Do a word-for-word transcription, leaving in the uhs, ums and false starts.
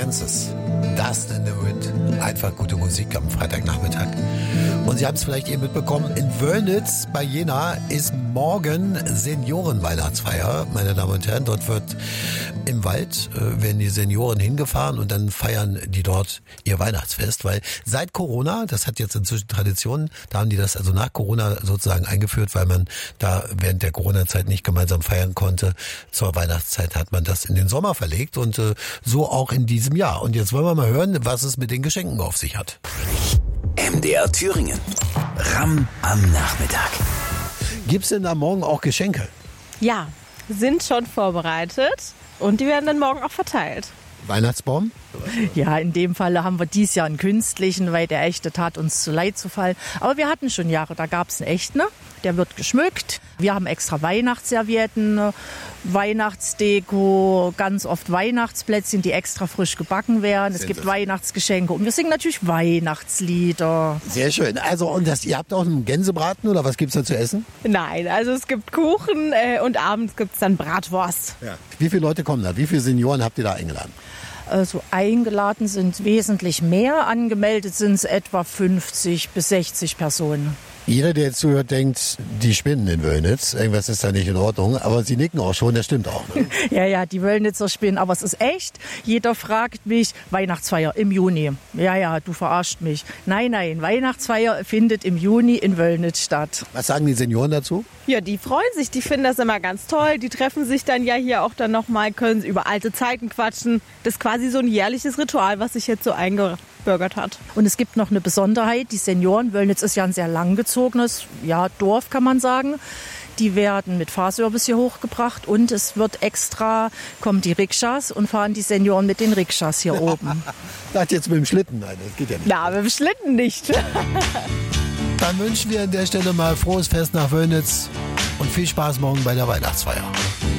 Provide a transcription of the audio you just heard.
Chances. Dust in the Wind. Einfach gute Musik am Freitagnachmittag. Und Sie haben es vielleicht eben mitbekommen, in Wöllnitz bei Jena ist morgen Seniorenweihnachtsfeier, meine Damen und Herren. Dort wird im Wald, äh, werden die Senioren hingefahren und dann feiern die dort ihr Weihnachtsfest. Weil seit Corona, das hat jetzt inzwischen Traditionen, da haben die das also nach Corona sozusagen eingeführt, weil man da während der Corona-Zeit nicht gemeinsam feiern konnte. Zur Weihnachtszeit hat man das in den Sommer verlegt und äh, so auch in diesem Jahr. Und jetzt wollen wir mal hören, was es mit den Geschenken auf sich hat. M D R Thüringen. Ramm am Nachmittag. Gibt's denn da morgen auch Geschenke? Ja, sind schon vorbereitet und die werden dann morgen auch verteilt. Weihnachtsbaum? Ja, in dem Fall haben wir dieses Jahr einen künstlichen, weil der echte tat uns zu leid zu fallen. Aber wir hatten schon Jahre, da gab es einen echten, ne? Der wird geschmückt. Wir haben extra Weihnachtsservietten, Weihnachtsdeko, ganz oft Weihnachtsplätzchen, die extra frisch gebacken werden. Es gibt Weihnachtsgeschenke und wir singen natürlich Weihnachtslieder. Sehr schön. Also und das, ihr habt auch einen Gänsebraten oder was gibt's da zu essen? Nein, also es gibt Kuchen äh, und abends gibt es dann Bratwurst. Ja. Wie viele Leute kommen da? Wie viele Senioren habt ihr da eingeladen? Also eingeladen sind wesentlich mehr, angemeldet sind es etwa fünfzig bis sechzig Personen. Jeder, der jetzt zuhört, denkt, die spinnen in Wöllnitz. Irgendwas ist da nicht in Ordnung. Aber Sie nicken auch schon, das stimmt auch. Ne? Ja, ja, die Wöllnitzer spinnen. Aber es ist echt. Jeder fragt mich, Weihnachtsfeier im Juni. Ja, ja, du verarscht mich. Nein, nein, Weihnachtsfeier findet im Juni in Wöllnitz statt. Was sagen die Senioren dazu? Ja, die freuen sich, die finden das immer ganz toll. Die treffen sich dann ja hier auch dann nochmal, können über alte Zeiten quatschen. Das ist quasi so ein jährliches Ritual, was sich jetzt so eingebürgert hat. Und es gibt noch eine Besonderheit. Die Senioren, Wöllnitz ist ja ein sehr langgezogenes ja, Dorf, kann man sagen. Die werden mit Fahrservice hier hochgebracht und es wird extra, kommen die Rikschas und fahren die Senioren mit den Rikschas hier oben. Das jetzt mit dem Schlitten, nein, das geht ja nicht. Na, mit dem Schlitten nicht. Dann wünschen wir an der Stelle mal frohes Fest nach Wöllnitz und viel Spaß morgen bei der Weihnachtsfeier.